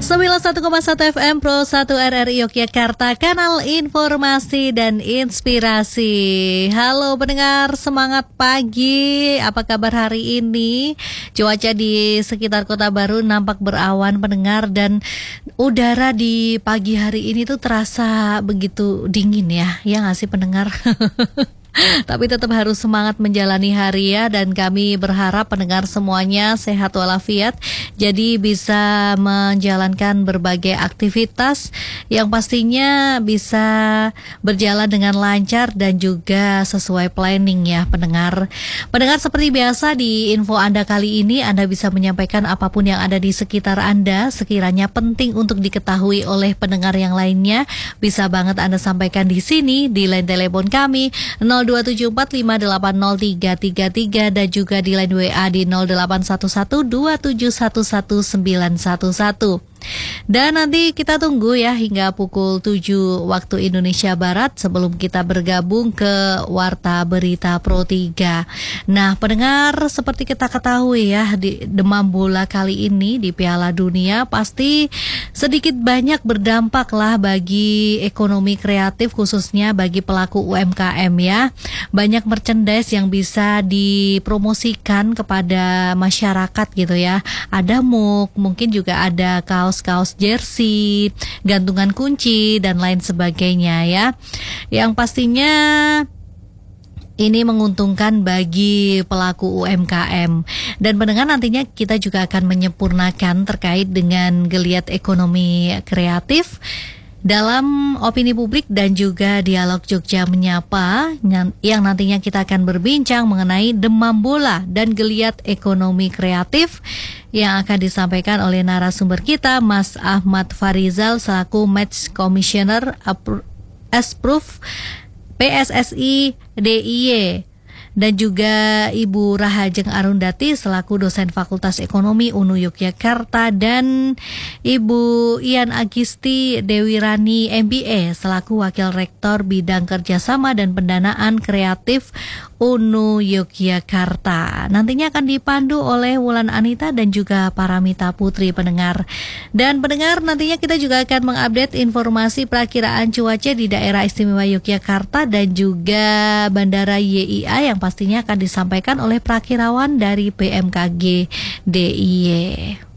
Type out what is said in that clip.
91,1 FM Pro 1 RRI Yogyakarta, kanal informasi dan inspirasi. Halo pendengar, semangat pagi. Apa kabar hari ini? Cuaca di sekitar Kota Baru nampak berawan pendengar, dan udara di pagi hari ini tuh terasa begitu dingin ya. Ya nggak sih pendengar? Tapi tetap harus semangat menjalani hari ya, dan kami berharap pendengar semuanya sehat walafiat, jadi bisa menjalankan berbagai aktivitas yang pastinya bisa berjalan dengan lancar dan juga sesuai planning ya pendengar. Pendengar, seperti biasa di info Anda kali ini, Anda bisa menyampaikan apapun yang ada di sekitar Anda sekiranya penting untuk diketahui oleh pendengar yang lainnya. Bisa banget Anda sampaikan di sini di line telepon kami 0274580333 dan juga di line WA di 081127119111. Dan nanti kita tunggu ya hingga pukul 7 waktu Indonesia Barat sebelum kita bergabung ke Warta Berita Pro 3. Nah pendengar, seperti kita ketahui ya, di demam bola kali ini di Piala Dunia pasti sedikit banyak berdampak lah bagi ekonomi kreatif, khususnya bagi pelaku UMKM ya. Banyak merchandise yang bisa dipromosikan kepada masyarakat gitu ya. Ada mug, mungkin juga ada kaos jersey, gantungan kunci, dan lain sebagainya ya. Yang pastinya ini menguntungkan bagi pelaku UMKM. Dan pendengar, nantinya kita juga akan menyempurnakan terkait dengan geliat ekonomi kreatif dalam opini publik dan juga dialog Jogja Menyapa, yang nantinya kita akan berbincang mengenai demam bola dan geliat ekonomi kreatif yang akan disampaikan oleh narasumber kita, Mas Ahmad Farizal selaku Match Commissioner Asproof PSSI DIY, dan juga Ibu Rahajeng Arundati selaku dosen Fakultas Ekonomi UNU Yogyakarta, dan Ibu Ian Agisti Dewi Rani MBA selaku Wakil Rektor Bidang Kerjasama dan Pendanaan Kreatif UNU Yogyakarta. Nantinya akan dipandu oleh Wulan Anita dan juga Paramita Putri pendengar. Dan pendengar, nantinya kita juga akan mengupdate informasi perakiraan cuaca di daerah istimewa Yogyakarta dan juga Bandara YIA yang pastinya akan disampaikan oleh perakirawan dari BMKG DIY.